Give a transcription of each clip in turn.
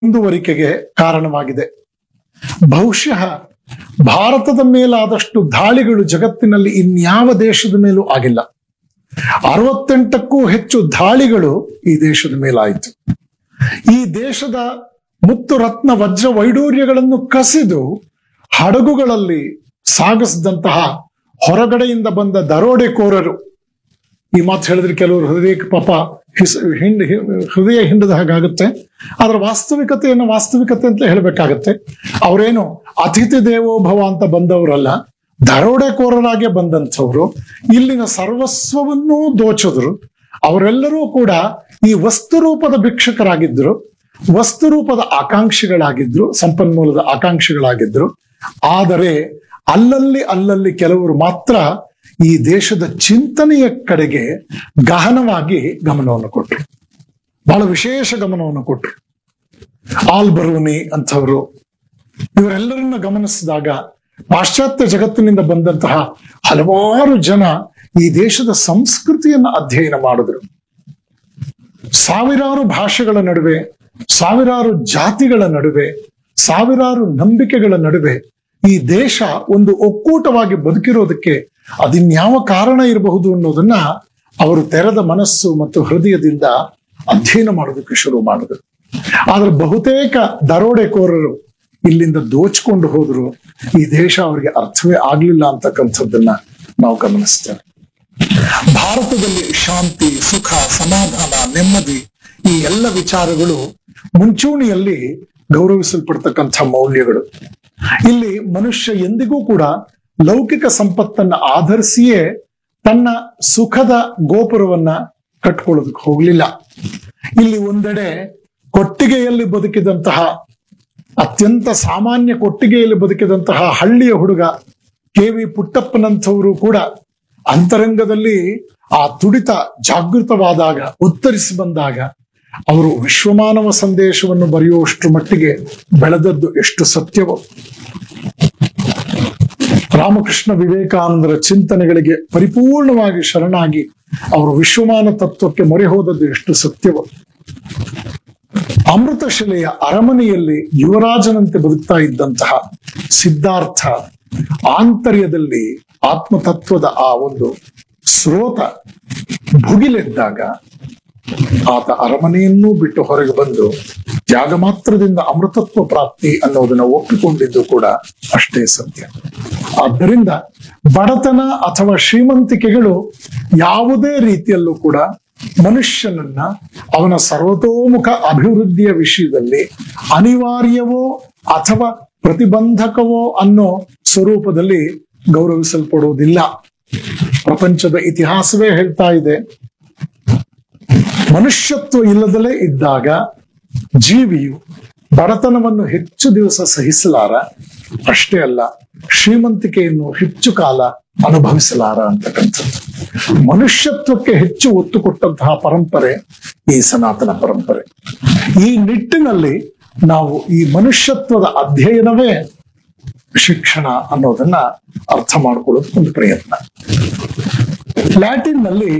ಮುಂದುವರಿಕೆಗೆ ಕಾರಣವಾಗಿದೆ. ಬಹುಶಃ ಭಾರತದ ಮೇಲಾದಷ್ಟು ದಾಳಿಗಳು ಜಗತ್ತಿನಲ್ಲಿ ಇನ್ಯಾವ ದೇಶದ ಮೇಲೂ ಆಗಿಲ್ಲ. 68ಕ್ಕೂ ಹೆಚ್ಚು ದಾಳಿಗಳು ಈ ದೇಶದ ಮೇಲಾಯಿತು. ಈ ದೇಶದ ಮುತ್ತು ರತ್ನ ವಜ್ರ ವೈಡೂರ್ಯಗಳನ್ನು ಕಸಿದು ಹಡಗುಗಳಲ್ಲಿ ಸಾಗಿಸಿದಂತಹ ಹೊರಗಡೆಯಿಂದ ಬಂದ ದರೋಡೆಕೋರರು, ಈ ಮಾತು ಹೇಳಿದ್ರೆ ಕೆಲವರು ಹೃದಯಕ್ಕೆ ಪಾಪ ಹೃದಯ ಹಿಂಡದ ಹಾಗಾಗುತ್ತೆ. ಅದರ ವಾಸ್ತವಿಕತೆ ಅಂತ ಹೇಳಬೇಕಾಗತ್ತೆ. ಅವರೇನು ಅತಿಥಿ ದೇವೋಭವ ಅಂತ ಬಂದವರಲ್ಲ, ದರೋಡೆಕೋರರಾಗೆ ಬಂದಂಥವ್ರು. ಇಲ್ಲಿನ ಸರ್ವಸ್ವವನ್ನೂ ದೋಚಿದ್ರು. ಅವರೆಲ್ಲರೂ ಕೂಡ ಈ ವಸ್ತುರೂಪದ ಭಿಕ್ಷಕರಾಗಿದ್ರು, ವಸ್ತುರೂಪದ ಆಕಾಂಕ್ಷಿಗಳಾಗಿದ್ರು, ಸಂಪನ್ಮೂಲದ ಆಕಾಂಕ್ಷಿಗಳಾಗಿದ್ರು. ಆದರೆ ಅಲ್ಲಲ್ಲಿ ಕೆಲವರು ಮಾತ್ರ ಈ ದೇಶದ ಚಿಂತನೆಯ ಕಡೆಗೆ ಗಹನವಾಗಿ ಗಮನವನ್ನು ಕೊಟ್ಟರು, ಬಹಳ ವಿಶೇಷ ಗಮನವನ್ನು ಕೊಟ್ಟರು. ಆಲ್ಬರೂನಿ ಅಂಥವರು, ಇವರೆಲ್ಲರನ್ನ ಗಮನಿಸಿದಾಗ ಪಾಶ್ಚಾತ್ಯ ಜಗತ್ತಿನಿಂದ ಬಂದಂತಹ ಹಲವಾರು ಜನ ಈ ದೇಶದ ಸಂಸ್ಕೃತಿಯನ್ನು ಅಧ್ಯಯನ ಮಾಡಿದ್ರು. ಸಾವಿರಾರು ಭಾಷೆಗಳ ನಡುವೆ, ಸಾವಿರಾರು ಜಾತಿಗಳ ನಡುವೆ, ಸಾವಿರಾರು ನಂಬಿಕೆಗಳ ನಡುವೆ ಈ ದೇಶ ಒಂದು ಒಕ್ಕೂಟವಾಗಿ ಬದುಕಿರೋದಕ್ಕೆ ಅದಿನ್ಯಾವ ಕಾರಣ ಇರಬಹುದು ಅನ್ನೋದನ್ನ ಅವರು ತೆರೆದ ಮನಸ್ಸು ಮತ್ತು ಹೃದಯದಿಂದ ಅಧ್ಯಯನ ಮಾಡೋದಕ್ಕೆ ಶುರು ಮಾಡಿದ್ರು. ಆದ್ರೆ ಬಹುತೇಕ ದರೋಡೆಕೋರರು ಇಲ್ಲಿಂದ ದೋಚ್ಕೊಂಡು ಹೋದ್ರು. ಈ ದೇಶ ಅವರಿಗೆ ಅರ್ಥವೇ ಆಗ್ಲಿಲ್ಲ ಅಂತಕ್ಕಂಥದ್ದನ್ನ ನಾವು ಗಮನಿಸ್ತೇವೆ. ಭಾರತದಲ್ಲಿ ಶಾಂತಿ, ಸುಖ, ಸಮಾಧಾನ, ನೆಮ್ಮದಿ, ಈ ಎಲ್ಲ ವಿಚಾರಗಳು ಮುಂಚೂಣಿಯಲ್ಲಿ ಗೌರವಿಸಲ್ಪಡ್ತಕ್ಕಂಥ ಮೌಲ್ಯಗಳು. ಇಲ್ಲಿ ಮನುಷ್ಯ ಎಂದಿಗೂ ಕೂಡ ಲೌಕಿಕ ಸಂಪತ್ತನ್ನ ಆಧರಿಸಿಯೇ ತನ್ನ ಸುಖದ ಗೋಪುರವನ್ನ ಕಟ್ಕೊಳ್ಳೋದಕ್ಕೆ ಹೋಗ್ಲಿಲ್ಲ. ಇಲ್ಲಿ ಒಂದೆಡೆ ಕೊಟ್ಟಿಗೆಯಲ್ಲಿ ಬದುಕಿದಂತಹ, ಅತ್ಯಂತ ಸಾಮಾನ್ಯ ಕೊಟ್ಟಿಗೆಯಲ್ಲಿ ಬದುಕಿದಂತಹ ಹಳ್ಳಿಯ ಹುಡುಗ ಕೆ.ವಿ. ಪುಟ್ಟಪ್ಪನಂಥವರು ಕೂಡ ಅಂತರಂಗದಲ್ಲಿ ಆ ತುಡಿತ ಜಾಗೃತವಾದಾಗ, ಉತ್ತರಿಸಿ ಬಂದಾಗ ಅವರು ವಿಶ್ವಮಾನವ ಸಂದೇಶವನ್ನು ಬರೆಯುವಷ್ಟು ಮಟ್ಟಿಗೆ ಬೆಳೆದದ್ದು ಎಷ್ಟು ಸತ್ಯವೋ. ರಾಮಕೃಷ್ಣ ವಿವೇಕಾನಂದರ ಚಿಂತನೆಗಳಿಗೆ ಪರಿಪೂರ್ಣವಾಗಿ ಶರಣಾಗಿ ಅವರು ವಿಶ್ವಮಾನ ತತ್ವಕ್ಕೆ ಮೊರೆ ಹೋದದ್ದು ಎಷ್ಟು ಸತ್ಯವೋ. ಅಮೃತಶಿಲೆಯ ಅರಮನೆಯಲ್ಲಿ ಯುವರಾಜನಂತೆ ಬದುಕ್ತಾ ಇದ್ದಂತಹ ಸಿದ್ಧಾರ್ಥ ಆಂತರ್ಯದಲ್ಲಿ ಆತ್ಮತತ್ವದ ಆ ಒಂದು ಸ್ರೋತ ಭುಗಿಲೆದ್ದಾಗ ಆತ ಅರಮನೆಯನ್ನೂ ಬಿಟ್ಟು ಹೊರಗೆ ಬಂದು ತ್ಯಾಗ ಮಾತ್ರದಿಂದ ಅಮೃತತ್ವ ಪ್ರಾಪ್ತಿ ಅನ್ನೋದನ್ನ ಒಪ್ಪಿಕೊಂಡಿದ್ದು ಕೂಡ ಅಷ್ಟೇ ಸತ್ಯ. ಆದ್ದರಿಂದ ಬಡತನ ಅಥವಾ ಶ್ರೀಮಂತಿಕೆಗಳು ಯಾವುದೇ ರೀತಿಯಲ್ಲೂ ಕೂಡ ಮನುಷ್ಯನನ್ನ ಅವನ ಸರ್ವತೋಮುಖ ಅಭಿವೃದ್ಧಿಯ ವಿಷಯದಲ್ಲಿ ಅನಿವಾರ್ಯವೋ ಅಥವಾ ಪ್ರತಿಬಂಧಕವೋ ಅನ್ನೋ ಸ್ವರೂಪದಲ್ಲಿ ಗೌರವಿಸಲ್ಪಡುವುದಿಲ್ಲ. ಪ್ರಪಂಚದ ಇತಿಹಾಸವೇ ಹೇಳ್ತಾ ಇದೆ, ಮನುಷ್ಯತ್ವ ಇಲ್ಲದಲೇ ಇದ್ದಾಗ ಜೀವಿಯು ಬಡತನವನ್ನು ಹೆಚ್ಚು ದಿವಸ ಸಹಿಸಲಾರ, ಅಷ್ಟೇ ಅಲ್ಲ ಶ್ರೀಮಂತಿಕೆಯನ್ನು ಹೆಚ್ಚು ಕಾಲ ಅನುಭವಿಸಲಾರ ಅಂತಕ್ಕಂಥದ್ದು. ಮನುಷ್ಯತ್ವಕ್ಕೆ ಹೆಚ್ಚು ಒತ್ತು ಕೊಟ್ಟಂತಹ ಪರಂಪರೆ ಈ ಸನಾತನ ಪರಂಪರೆ. ಈ ನಿಟ್ಟಿನಲ್ಲಿ ನಾವು ಈ ಮನುಷ್ಯತ್ವದ ಅಧ್ಯಯನವೇ ಶಿಕ್ಷಣ ಅನ್ನೋದನ್ನ ಅರ್ಥ ಮಾಡ್ಕೊಳ್ಳೋದು ಒಂದು ಪ್ರಯತ್ನ. ಲ್ಯಾಟಿನ್ ನಲ್ಲಿ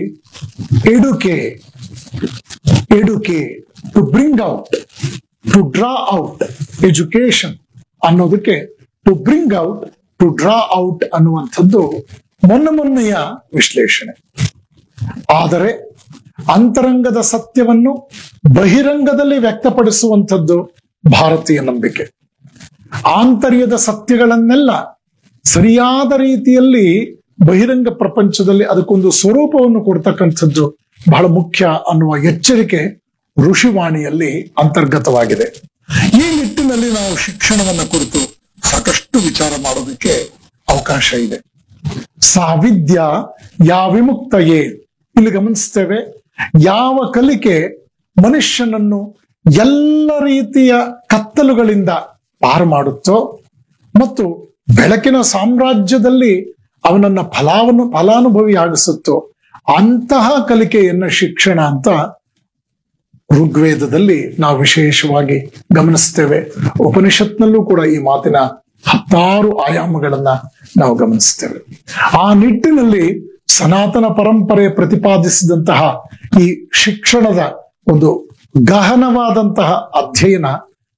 ಎಡುಕೆ to bring out, to draw out, education ಅನ್ನೋದಕ್ಕೆ to bring out, to draw out ಅನ್ನುವಂಥದ್ದು ಮೊನ್ನೆಯ ವಿಶ್ಲೇಷಣೆ. ಆದರೆ ಅಂತರಂಗದ ಸತ್ಯವನ್ನು ಬಹಿರಂಗದಲ್ಲಿ ವ್ಯಕ್ತಪಡಿಸುವಂಥದ್ದು ಭಾರತೀಯ ನಂಬಿಕೆ. ಆಂತರ್ಯದ ಸತ್ಯಗಳನ್ನೆಲ್ಲ ಸರಿಯಾದ ರೀತಿಯಲ್ಲಿ ಬಹಿರಂಗ ಪ್ರಪಂಚದಲ್ಲಿ ಅದಕ್ಕೊಂದು ಸ್ವರೂಪವನ್ನು ಕೊಡ್ತಕ್ಕಂಥದ್ದು ಬಹಳ ಮುಖ್ಯ ಅನ್ನುವ ಎಚ್ಚರಿಕೆ ಋಷಿವಾಣಿಯಲ್ಲಿ ಅಂತರ್ಗತವಾಗಿದೆ. ಈ ನಿಟ್ಟಿನಲ್ಲಿ ನಾವು ಶಿಕ್ಷಣವನ್ನು ಕುರಿತು ಸಾಕಷ್ಟು ವಿಚಾರ ಮಾಡೋದಕ್ಕೆ ಅವಕಾಶ ಇದೆ. ಸಾವಿದ್ಯಾ ಯಾ ವಿಮುಕ್ತಯೇ, ಇಲ್ಲಿ ಗಮನಿಸ್ತೇವೆ, ಯಾವ ಕಲಿಕೆ ಮನುಷ್ಯನನ್ನು ಎಲ್ಲ ರೀತಿಯ ಕತ್ತಲುಗಳಿಂದ ಪಾರು ಮಾಡುತ್ತೋ ಮತ್ತು ಬೆಳಕಿನ ಸಾಮ್ರಾಜ್ಯದಲ್ಲಿ ಅವನನ್ನ ಫಲಾನುಭವಿಯಾಗಿಸುತ್ತೋ ಅಂತಹ ಕಲಿಕೆಯನ್ನ ಶಿಕ್ಷಣ ಅಂತ ಋಗ್ವೇದದಲ್ಲಿ ನಾವು ವಿಶೇಷವಾಗಿ ಗಮನಿಸ್ತೇವೆ. ಉಪನಿಷತ್ನಲ್ಲೂ ಕೂಡ ಈ ಮಾತಿನ 10 ಆಯಾಮಗಳನ್ನ ನಾವು ಗಮನಿಸ್ತೇವೆ. ಆ ನಿಟ್ಟಿನಲ್ಲಿ ಸನಾತನ ಪರಂಪರೆ ಪ್ರತಿಪಾದಿಸಿದಂತಹ ಈ ಶಿಕ್ಷಣದ ಒಂದು ಗಹನವಾದಂತಹ ಅಧ್ಯಯನ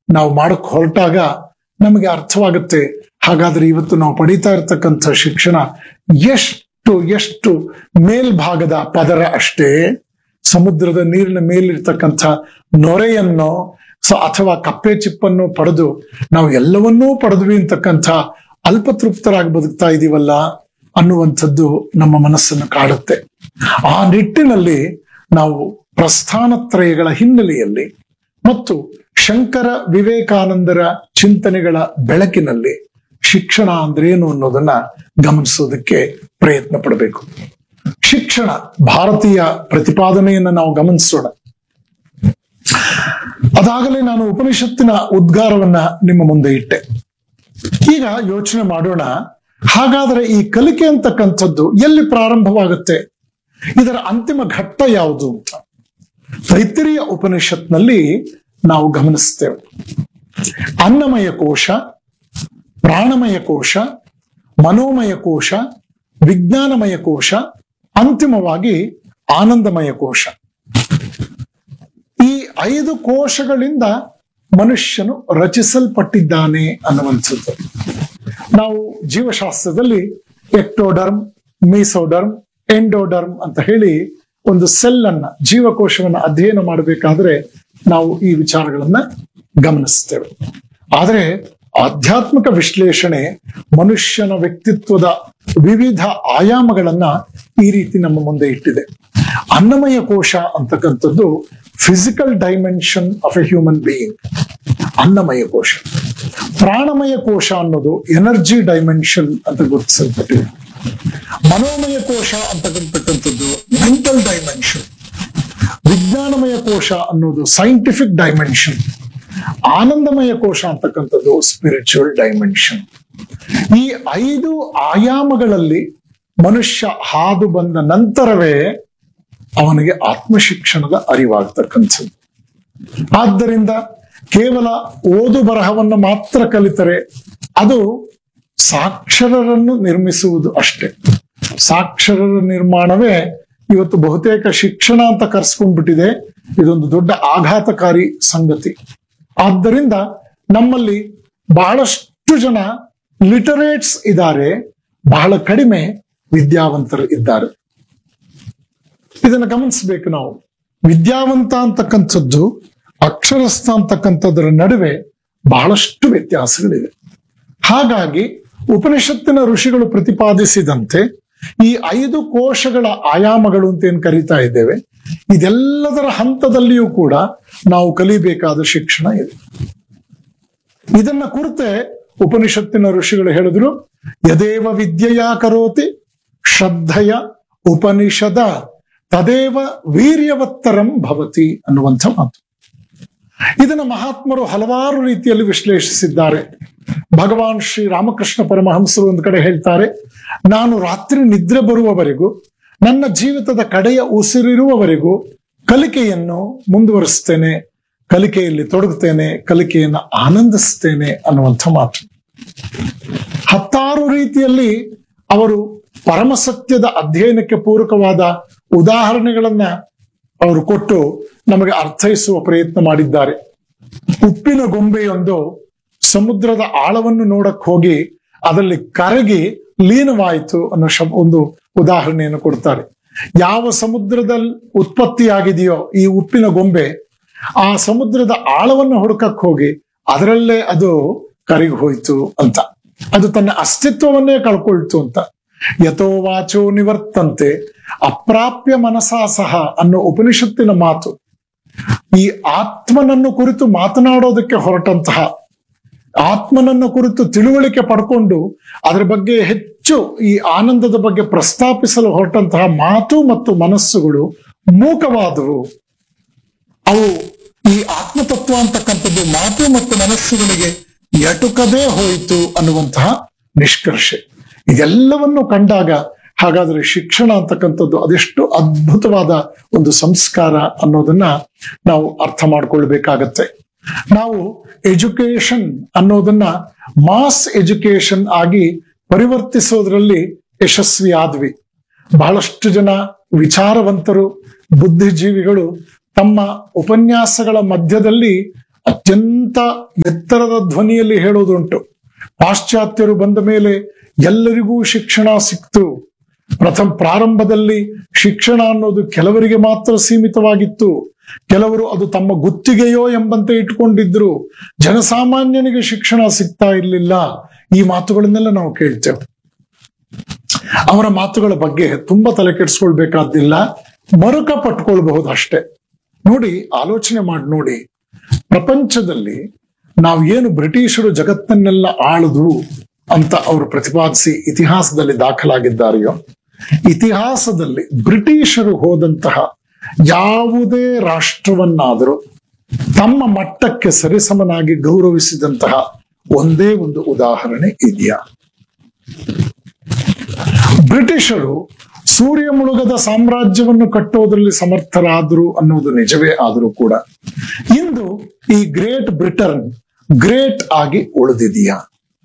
ನಾವು ಮಾಡಕ್ ಹೊರಟಾಗ ನಮಗೆ ಅರ್ಥವಾಗುತ್ತೆ, ಹಾಗಾದ್ರೆ ಇವತ್ತು ನಾವು ಪಡಿತಾ ಇರ್ತಕ್ಕಂಥ ಶಿಕ್ಷಣ ಎಷ್ಟು ಎಷ್ಟು ಮೇಲ್ಭಾಗದ ಪದರ ಅಷ್ಟೇ. ಸಮುದ್ರದ ನೀರಿನ ಮೇಲಿರ್ತಕ್ಕಂಥ ನೊರೆಯನ್ನು ಅಥವಾ ಕಪ್ಪೆ ಚಿಪ್ಪನ್ನು ಪಡೆದು ನಾವು ಎಲ್ಲವನ್ನೂ ಪಡೆದ್ವಿ ಅಂತಕ್ಕಂಥ ಅಲ್ಪತೃಪ್ತರಾಗಿ ಬದುಕ್ತಾ ಇದೀವಲ್ಲ ಅನ್ನುವಂಥದ್ದು ನಮ್ಮ ಮನಸ್ಸನ್ನು ಕಾಡುತ್ತೆ. ಆ ನಿಟ್ಟಿನಲ್ಲಿ ನಾವು ಪ್ರಸ್ಥಾನತ್ರಯಗಳ ಹಿನ್ನೆಲೆಯಲ್ಲಿ ಮತ್ತು ಶಂಕರ ವಿವೇಕಾನಂದರ ಚಿಂತನೆಗಳ ಬೆಳಕಿನಲ್ಲಿ ಶಿಕ್ಷಣ ಅಂದ್ರೆ ಏನು ಅನ್ನೋದನ್ನ ಗಮನಿಸೋದಕ್ಕೆ ಪ್ರಯತ್ನ ಪಡಬೇಕು. ಶಿಕ್ಷಣ ಭಾರತೀಯ ಪ್ರತಿಪಾದನೆಯನ್ನ ನಾವು ಗಮನಿಸೋಣ. ಅದಾಗಲೇ ನಾನು ಉಪನಿಷತ್ತಿನ ಉದ್ಗಾರವನ್ನ ನಿಮ್ಮ ಮುಂದೆ ಇಟ್ಟೆ. ಈಗ ಯೋಚನೆ ಮಾಡೋಣ, ಹಾಗಾದ್ರೆ ಈ ಕಲಿಕೆ ಅಂತಕ್ಕಂಥದ್ದು ಎಲ್ಲಿ ಪ್ರಾರಂಭವಾಗುತ್ತೆ, ಇದರ ಅಂತಿಮ ಘಟ್ಟ ಯಾವುದು ಅಂತ ತೈತ್ತಿರೀಯ ಉಪನಿಷತ್ನಲ್ಲಿ ನಾವು ಗಮನಿಸ್ತೇವೆ. ಅನ್ನಮಯ ಕೋಶ, ಪ್ರಾಣಮಯ ಕೋಶ, ಮನೋಮಯ ಕೋಶ, ವಿಜ್ಞಾನಮಯ ಕೋಶ, ಅಂತಿಮವಾಗಿ ಆನಂದಮಯ ಕೋಶ. ಈ 5 ಕೋಶಗಳಿಂದ ಮನುಷ್ಯನು ರಚಿಸಲ್ಪಟ್ಟಿದ್ದಾನೆ ಅನ್ನುವಂಥದ್ದು. ನಾವು ಜೀವಶಾಸ್ತ್ರದಲ್ಲಿ ಎಕ್ಟೋಡರ್ಮ್, ಮೀಸೋಡರ್ಮ್, ಎಂಡೋಡರ್ಮ್ ಅಂತ ಹೇಳಿ ಒಂದು ಸೆಲ್ ಅನ್ನ, ಜೀವಕೋಶವನ್ನ ಅಧ್ಯಯನ ಮಾಡಬೇಕಾದ್ರೆ ನಾವು ಈ ವಿಚಾರಗಳನ್ನ ಗಮನಿಸ್ತೇವೆ. ಆದರೆ ಆಧ್ಯಾತ್ಮಿಕ ವಿಶ್ಲೇಷಣೆ ಮನುಷ್ಯನ ವ್ಯಕ್ತಿತ್ವದ ವಿವಿಧ ಆಯಾಮಗಳನ್ನ ಈ ರೀತಿ ನಮ್ಮ ಮುಂದೆ ಇಟ್ಟಿದೆ. ಅನ್ನಮಯ ಕೋಶ ಅಂತಕ್ಕಂಥದ್ದು physical dimension of A human being, ಅನ್ನಮಯ ಕೋಶ. ಪ್ರಾಣಮಯ ಕೋಶ ಅನ್ನೋದು ಎನರ್ಜಿ ಡೈಮೆನ್ಷನ್ ಅಂತ ಗುರುತಿಸಲ್ಪಟ್ಟಿದೆ. ಮನೋಮಯ ಕೋಶ ಅಂತಕ್ಕಂಥದ್ದು ಮೆಂಟಲ್ ಡೈಮೆನ್ಷನ್. ವಿಜ್ಞಾನಮಯ ಕೋಶ ಅನ್ನೋದು ಸೈಂಟಿಫಿಕ್ ಡೈಮೆನ್ಷನ್. ಆನಂದಮಯ ಕೋಶ ಅಂತಕ್ಕಂಥದ್ದು ಸ್ಪಿರಿಚುವಲ್ ಡೈಮೆನ್ಷನ್. ಈ 5 ಆಯಾಮಗಳಲ್ಲಿ ಮನುಷ್ಯ ಹಾದು ಬಂದ ನಂತರವೇ ಅವನಿಗೆ ಆತ್ಮಶಿಕ್ಷಣದ ಅರಿವಾಗ್ತಕ್ಕಂಥದ್ದು. ಆದ್ದರಿಂದ ಕೇವಲ ಓದು ಬರಹವನ್ನು ಮಾತ್ರ ಕಲಿತರೆ ಅದು ಸಾಕ್ಷರರನ್ನು ನಿರ್ಮಿಸುವುದು ಅಷ್ಟೇ. ಸಾಕ್ಷರರ ನಿರ್ಮಾಣವೇ ಇವತ್ತು ಬಹುತೇಕ ಶಿಕ್ಷಣ ಅಂತ ಕರೆಸ್ಕೊಂಡ್ಬಿಟ್ಟಿದೆ. ಇದೊಂದು ದೊಡ್ಡ ಆಘಾತಕಾರಿ ಸಂಗತಿ. ಆದ್ದರಿಂದ ನಮ್ಮಲ್ಲಿ ಬಹಳಷ್ಟು ಜನ ಲಿಟರೇಟ್ಸ್ ಇದ್ದಾರೆ, ಬಹಳ ಕಡಿಮೆ ವಿದ್ಯಾವಂತರು ಇದ್ದಾರೆ. ಇದನ್ನು ಗಮನಿಸಬೇಕು ನಾವು. ವಿದ್ಯಾವಂತ ಅಂತಕ್ಕಂಥದ್ದು, ಅಕ್ಷರಸ್ಥ ಅಂತಕ್ಕಂಥದ್ರ ನಡುವೆ ಬಹಳಷ್ಟು ವ್ಯತ್ಯಾಸಗಳಿವೆ. ಹಾಗಾಗಿ ಉಪನಿಷತ್ತಿನ ಋಷಿಗಳು ಪ್ರತಿಪಾದಿಸಿದಂತೆ ಈ 5 ಕೋಶಗಳ ಆಯಾಮಗಳು ಅಂತ ಏನ್ ಕರೀತಾ ಇದ್ದೇವೆ, ಇದೆಲ್ಲದರ ಹಂತದಲ್ಲಿಯೂ ಕೂಡ ನಾವು ಕಲಿಬೇಕಾದ ಶಿಕ್ಷಣ ಇದೆ. ಇದನ್ನ ಕುರಿತೆ ಉಪನಿಷತ್ತಿನ ಋಷಿಗಳು ಹೇಳಿದ್ರು, ಯದೇವ ವಿದ್ಯೆಯ ಕರೋತಿ ಶ್ರದ್ಧೆಯ ಉಪನಿಷದ ತದೇವ ವೀರ್ಯವತ್ತರಂ ಭವತಿ ಅನ್ನುವಂಥ ಮಾತು. ಇದನ್ನ ಮಹಾತ್ಮರು ಹಲವಾರು ರೀತಿಯಲ್ಲಿ ವಿಶ್ಲೇಷಿಸಿದ್ದಾರೆ. ಭಗವಾನ್ ಶ್ರೀ ರಾಮಕೃಷ್ಣ ಪರಮಹಂಸರು ಒಂದು ಕಡೆ ಹೇಳ್ತಾರೆ, ನಾನು ರಾತ್ರಿ ನಿದ್ರೆ ಬರುವವರೆಗೂ, ನನ್ನ ಜೀವಿತದ ಕಡೆಯ ಉಸಿರಿರುವವರೆಗೂ ಕಲಿಕೆಯನ್ನು ಮುಂದುವರಿಸ್ತೇನೆ, ಕಲಿಕೆಯಲ್ಲಿ ತೊಡಗುತ್ತೇನೆ, ಕಲಿಕೆಯನ್ನು ಆನಂದಿಸ್ತೇನೆ ಅನ್ನುವಂಥ ಮಾತು. ಹತ್ತಾರು ರೀತಿಯಲ್ಲಿ ಅವರು ಪರಮಸತ್ಯದ ಅಧ್ಯಯನಕ್ಕೆ ಪೂರಕವಾದ ಉದಾಹರಣೆಗಳನ್ನ ಅವರು ಕೊಟ್ಟು ನಮಗೆ ಅರ್ಥೈಸುವ ಪ್ರಯತ್ನ ಮಾಡಿದ್ದಾರೆ. ಉಪ್ಪಿನ ಗೊಂಬೆಯೊಂದು ಸಮುದ್ರದ ಆಳವನ್ನು ನೋಡಕ್ ಹೋಗಿ ಅದರಲ್ಲಿ ಕರಗಿ ಲೀನವಾಯಿತು ಅನ್ನೋ ಒಂದು ಉದಾಹರಣೆಯನ್ನು ಕೊಡ್ತಾರೆ. ಯಾವ ಸಮುದ್ರದಲ್ಲಿ ಉತ್ಪತ್ತಿಯಾಗಿದೆಯೋ ಈ ಉಪ್ಪಿನ ಗೊಂಬೆ, ಆ ಸಮುದ್ರದ ಆಳವನ್ನು ಹುಡುಕಕ್ ಹೋಗಿ ಅದರಲ್ಲೇ ಅದು ಕರಗಿ ಹೋಯ್ತು ಅಂತ, ಅದು ತನ್ನ ಅಸ್ತಿತ್ವವನ್ನೇ ಕಳ್ಕೊಳ್ತು ಅಂತ. ಯಥೋ ವಾಚೋ ನಿವರ್ತಂತೆ ಅಪ್ರಾಪ್ಯ ಮನಸಾ ಸಹ ಅನ್ನೋ ಉಪನಿಷತ್ತಿನ ಮಾತು ಈ ಆತ್ಮನನ್ನು ಕುರಿತು ಮಾತನಾಡೋದಕ್ಕೆ ಹೊರಟಂತಹ, ಆತ್ಮನನ್ನು ಕುರಿತು ತಿಳುವಳಿಕೆ ಪಡ್ಕೊಂಡು ಅದರ ಬಗ್ಗೆ ಹೆಚ್ಚು ಈ ಆನಂದದ ಬಗ್ಗೆ ಪ್ರಸ್ತಾಪಿಸಲು ಹೊರಟಂತಹ ಮಾತು ಮತ್ತು ಮನಸ್ಸುಗಳು ಮೂಕವಾದವು. ಅವು ಈ ಆತ್ಮತತ್ವ ಅಂತಕ್ಕಂಥದ್ದು ಮಾತು ಮತ್ತು ಮನಸ್ಸುಗಳಿಗೆ ಎಟುಕದೇ ಹೋಯಿತು ಅನ್ನುವಂತಹ ನಿಷ್ಕರ್ಷೆ. ಇದೆಲ್ಲವನ್ನು ಕಂಡಾಗ ಹಾಗಾದ್ರೆ ಶಿಕ್ಷಣ ಅಂತಕ್ಕಂಥದ್ದು ಅದೆಷ್ಟು ಅದ್ಭುತವಾದ ಒಂದು ಸಂಸ್ಕಾರ ಅನ್ನೋದನ್ನ ನಾವು ಅರ್ಥ ಮಾಡ್ಕೊಳ್ಬೇಕಾಗತ್ತೆ. ನಾವು ಎಜುಕೇಶನ್ ಅನ್ನೋದನ್ನ ಮಾಸ್ ಎಜುಕೇಶನ್ ಆಗಿ ಪರಿವರ್ತಿಸೋದ್ರಲ್ಲಿ ಯಶಸ್ವಿ ಆದ್ವಿ. ಬಹಳಷ್ಟು ಜನ ವಿಚಾರವಂತರು, ಬುದ್ಧಿಜೀವಿಗಳು ತಮ್ಮ ಉಪನ್ಯಾಸಗಳ ಮಧ್ಯದಲ್ಲಿ ಅತ್ಯಂತ ಎತ್ತರದ ಧ್ವನಿಯಲ್ಲಿ ಹೇಳೋದುಂಟು. ಪಾಶ್ಚಾತ್ಯರು ಬಂದ ಮೇಲೆ ಎಲ್ಲರಿಗೂ ಶಿಕ್ಷಣ ಸಿಕ್ತು. ಪ್ರಾರಂಭದಲ್ಲಿ ಶಿಕ್ಷಣ ಅನ್ನೋದು ಕೆಲವರಿಗೆ ಮಾತ್ರ ಸೀಮಿತವಾಗಿತ್ತು. ಕೆಲವರು ಅದು ತಮ್ಮ ಗುತ್ತಿಗೆಯೋ ಎಂಬಂತೆ ಇಟ್ಕೊಂಡಿದ್ರು. ಜನಸಾಮಾನ್ಯನಿಗೆ ಶಿಕ್ಷಣ ಸಿಗ್ತಾ ಇರಲಿಲ್ಲ. ಈ ಮಾತುಗಳನ್ನೆಲ್ಲ ನಾವು ಕೇಳ್ತೇವೆ. ಅವರ ಮಾತುಗಳ ಬಗ್ಗೆ ತುಂಬಾ ತಲೆ ಕೆಡಿಸ್ಕೊಳ್ಬೇಕಾದ್ದಿಲ್ಲ, ಮರುಕ ಪಟ್ಕೊಳ್ಬಹುದು ಅಷ್ಟೇ. ನೋಡಿ, ಆಲೋಚನೆ ಮಾಡಿ ನೋಡಿ, ಪ್ರಪಂಚದಲ್ಲಿ ನಾವು ಏನು ಬ್ರಿಟಿಷರು ಜಗತ್ತನ್ನೆಲ್ಲ ಆಳಿದ್ರು ಅಂತ ಅವರು ಪ್ರತಿಪಾದಿಸಿ ಇತಿಹಾಸದಲ್ಲಿ ದಾಖಲಾಗಿದ್ದಾರೆಯೋ, ಇತಿಹಾಸದಲ್ಲಿ ಬ್ರಿಟಿಷರು ಹೋದಂತಹ ಯಾವುದೇ ರಾಷ್ಟ್ರವನ್ನಾದರೂ ತಮ್ಮ ಮಟ್ಟಕ್ಕೆ ಸರಿಸಮನಾಗಿ ಗೌರವಿಸಿದಂತಹ ಒಂದೇ ಒಂದು ಉದಾಹರಣೆ ಇದೆಯಾ? ಬ್ರಿಟಿಷರು ಸೂರ್ಯ ಮುಳುಗದ ಸಾಮ್ರಾಜ್ಯವನ್ನು ಕಟ್ಟೋದ್ರಲ್ಲಿ ಸಮರ್ಥರಾದರು ಅನ್ನೋದು ನಿಜವೇ ಆದರೂ ಕೂಡ ಇಂದು ಈ ಗ್ರೇಟ್ ಬ್ರಿಟನ್ ಗ್ರೇಟ್ ಆಗಿ ಉಳಿದಿದೆಯಾ?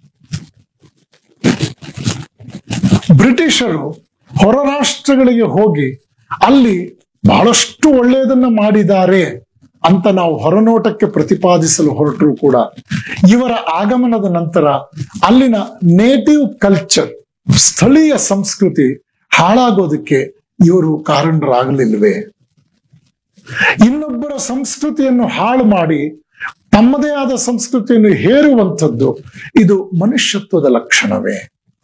ಬ್ರಿಟಿಷರು ಹೊರ ರಾಷ್ಟ್ರಗಳಿಗೆ ಹೋಗಿ ಅಲ್ಲಿ ಬಹಳಷ್ಟು ಒಳ್ಳೆಯದನ್ನ ಮಾಡಿದ್ದಾರೆ ಅಂತ ನಾವು ಹೊರನೋಟಕ್ಕೆ ಪ್ರತಿಪಾದಿಸಲು ಹೊರಟರೂ ಕೂಡ ಇವರ ಆಗಮನದ ನಂತರ ಅಲ್ಲಿನ ನೇಟಿವ್ ಕಲ್ಚರ್, ಸ್ಥಳೀಯ ಸಂಸ್ಕೃತಿ ಹಾಳಾಗೋದಕ್ಕೆ ಇವರು ಕಾರಣರಾಗಲಿಲ್ವೇ? ಇನ್ನೊಬ್ಬರ ಸಂಸ್ಕೃತಿಯನ್ನು ಹಾಳು ಮಾಡಿ ತಮ್ಮದೇ ಆದ ಸಂಸ್ಕೃತಿಯನ್ನು ಹೇರುವಂಥದ್ದು ಇದು ಮನುಷ್ಯತ್ವದ ಲಕ್ಷಣವೇ?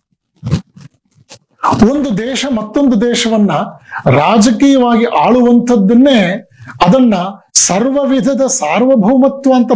ಒಂದು ದೇಶ ಮತ್ತೊಂದು ದೇಶವನ್ನ ರಾಜಕೀಯವಾಗಿ ಆಳುವಂಥದ್ದನ್ನೇ ಅದನ್ನ ಸರ್ವ ವಿಧದ ಸಾರ್ವಭೌಮತ್ವ ಅಂತ